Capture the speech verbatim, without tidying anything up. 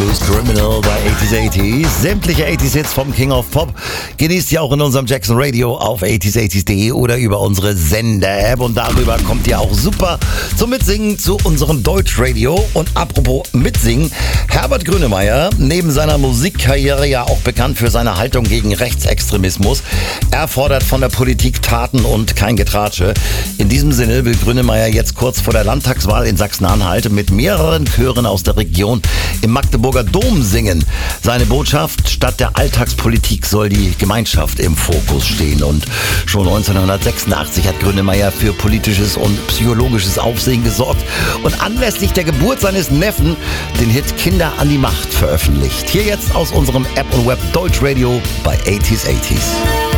Blues Criminal bei achtziger achtzig. Sämtliche achtziger Hits vom King of Pop genießt ihr auch in unserem Jackson Radio auf achtziger achtzig punkt de oder über unsere Sender-App. Und darüber kommt ihr auch super zum Mitsingen zu unserem Deutschradio. Und apropos Mitsingen, Herbert Grönemeyer, neben seiner Musikkarriere ja auch bekannt für seine Haltung gegen Rechtsextremismus. Er fordert von der Politik Taten und kein Getratsche. In diesem Sinne will Grönemeyer jetzt kurz vor der Landtagswahl in Sachsen-Anhalt mit mehreren Chören aus der Region im Magdeburger Dom singen. Seine Botschaft: Statt der Alltagspolitik soll die Gemeinschaft im Fokus stehen. Und schon neunzehnhundertsechsundachtzig hat Grönemeyer für politisches und psychologisches Aufsehen gesorgt und anlässlich der Geburt seines Neffen den Hit Kinder an die Macht veröffentlicht. Hier jetzt aus unserem App und Web Deutschradio bei achtziger achtzig.